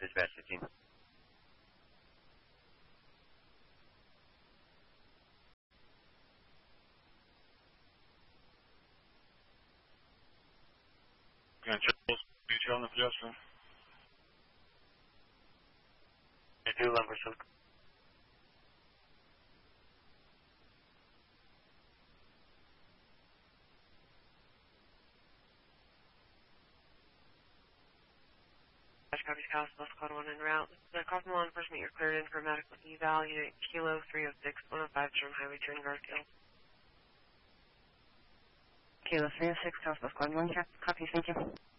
dispatch 15. Grand Charles, detail on the pedestrian. You do lumber silk. Copies Coast, West Code 1 en route. The Cosmo law enforcement, you're cleared in for medical eval, unit Kilo 306, 105 Durham Highway 2 in Garfield. Kilo 306, Coast West Code 1, copy, thank you.